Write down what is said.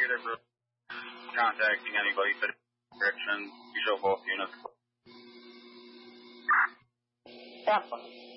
negative for contacting anybody for directions. You show both units. Definitely.